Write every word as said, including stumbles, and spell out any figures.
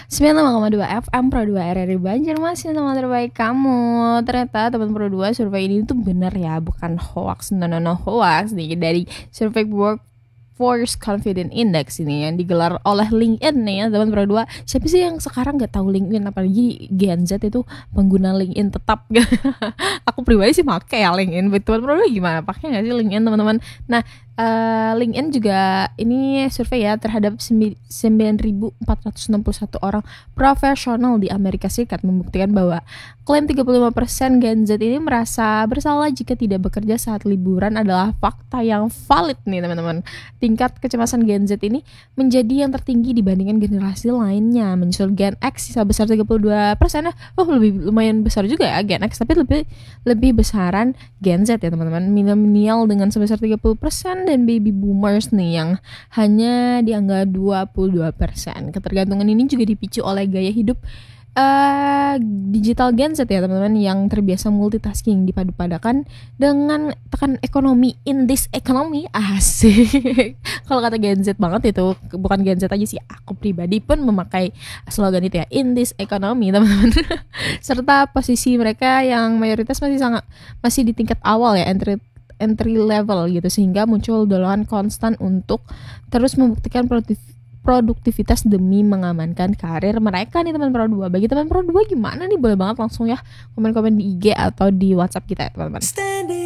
sembilan puluh lima koma dua F M Pro dua R R I Banjarmasin, teman terbaik kamu. Ternyata teman Pro dua survei ini tuh benar ya, bukan hoax, no no no hoax nih, dari survei Workforce Confidence Index ini yang digelar oleh LinkedIn nih ya, teman Pro dua. Siapa sih yang sekarang nggak tahu LinkedIn, apalagi Gen Z itu pengguna LinkedIn tetap. Aku pribadi sih pakai ya LinkedIn. Teman Pro dua gimana? Pakai nggak sih LinkedIn, teman-teman? Nah, Uh, LinkedIn juga ini survei ya terhadap sembilan ribu empat ratus enam puluh satu orang profesional di Amerika Serikat membuktikan bahwa klaim tiga puluh lima persen Gen Z ini merasa bersalah jika tidak bekerja saat liburan adalah fakta yang valid nih teman-teman. Tingkat kecemasan Gen Z ini menjadi yang tertinggi dibandingkan generasi lainnya, menyusul Gen X sisa besar tiga puluh dua persen. Oh, lebih lumayan besar juga ya Gen X, tapi lebih lebih besaran Gen Z ya teman-teman. Milenial dengan sebesar tiga puluh persen dan baby boomers nih yang hanya di angka dua puluh dua persen. Ketergantungan ini juga dipicu oleh gaya hidup uh, digital Gen Z ya teman-teman, yang terbiasa multitasking dipadu-padakan dengan tekan ekonomi, in this economy, asik. Kalau kata Gen Z banget itu, bukan Gen Z aja sih, aku pribadi pun memakai slogan itu ya, in this economy teman-teman. Serta posisi mereka yang mayoritas masih sangat masih di tingkat awal ya, entry entry level gitu, sehingga muncul dorongan konstan untuk terus membuktikan produktif, produktivitas demi mengamankan karir mereka nih teman Pro dua. Bagi teman Pro dua gimana nih, boleh banget langsung ya komen-komen di I G atau di WhatsApp kita ya teman-teman.